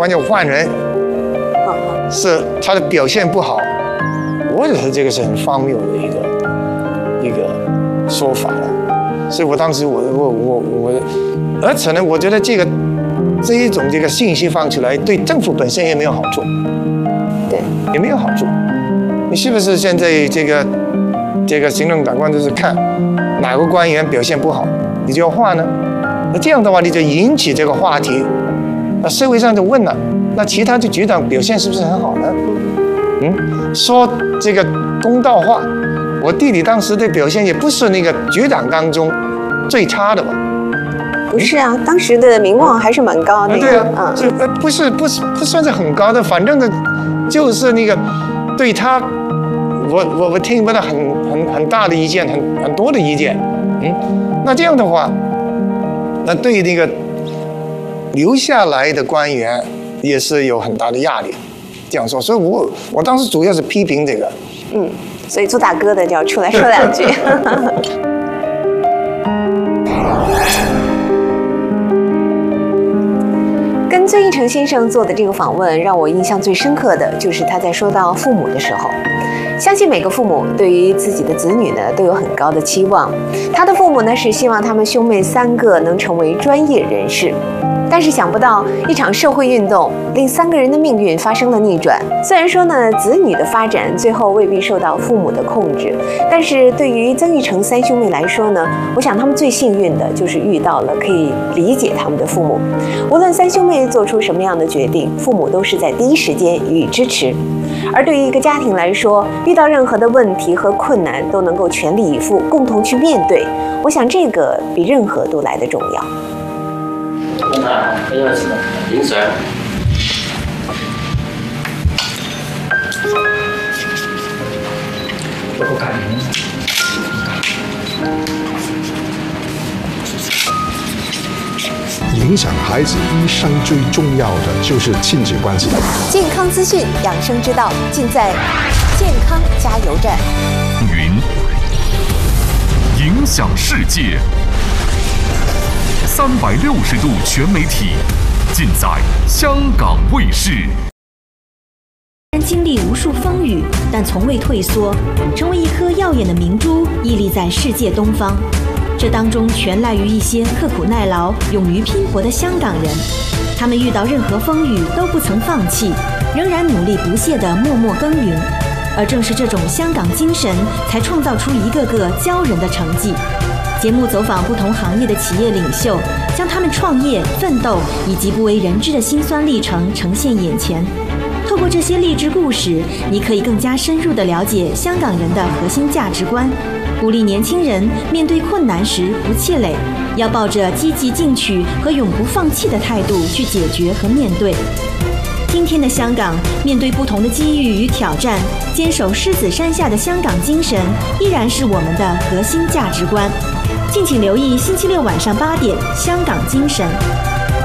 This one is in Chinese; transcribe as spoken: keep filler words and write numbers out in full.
官要换人，是他的表现不好。我觉得这个是很荒谬的一个一个说法了。所以我当时我我我我，而且呢，我觉得这个这一种这个信息放出来，对政府本身也没有好处， 对， 也没有好处。你是不是现在这个这个行政长官就是看哪个官员表现不好，你就要换呢？那这样的话，你就引起这个话题，那社会上就问了，那其他的局长表现是不是很好呢？嗯，说这个公道话，我弟弟当时的表现也不是那个局长当中最差的吧？ 不是啊，当时的名望还是蛮高的。 对啊，这呃不是不是不算是很高的，反正呢，就是那个对他。我我我听不到很很很大的意见，很很多的意见，嗯，那这样的话，那对那个留下来的官员也是有很大的压力，这样说，所以我我当时主要是批评这个， 嗯，所以做大哥的就要出来说两句。跟曾铉成先生做的这个访问，让我印象最深刻的就是他在说到父母的时候。相信每个父母对于自己的子女呢都有很高的期望。他的父母呢是希望他们兄妹三个能成为专业人士，但是想不到一场社会运动令三个人的命运发生了逆转。虽然说呢子女的发展最后未必受到父母的控制，但是对于曾铉成三兄妹来说呢，我想他们最幸运的就是遇到了可以理解他们的父母。无论三兄妹做出什么样的决定，父母都是在第一时间予以支持。而对于一个家庭来说，遇到任何的问题和困难都能够全力以赴，共同去面对，我想这个比任何都来得重要。 问他还要什么？零食。 我不敢零食。 影响孩子一生最重要的就是亲子关系。 健康资讯、养生之道，尽在健康加油站。 云影响世界，三百六十度全媒体，尽在香港卫视。 经历无数风雨，但从未退缩，成为一颗耀眼的明珠，屹立在世界东方。这当中全赖于一些刻苦耐劳、勇于拼搏的香港人，他们遇到任何风雨都不曾放弃，仍然努力不懈地默默耕耘。而正是这种香港精神，才创造出一个个骄人的成绩。节目走访不同行业的企业领袖，将他们创业、奋斗以及不为人知的辛酸历程呈现眼前。透过这些励志故事，你可以更加深入地了解香港人的核心价值观，鼓励年轻人面对困难时不气馁，要抱着积极进取和永不放弃的态度去解决和面对。今天的香港，面对不同的机遇与挑战，坚守狮子山下的香港精神，依然是我们的核心价值观。敬请留意星期六晚上八点，《香港精神》。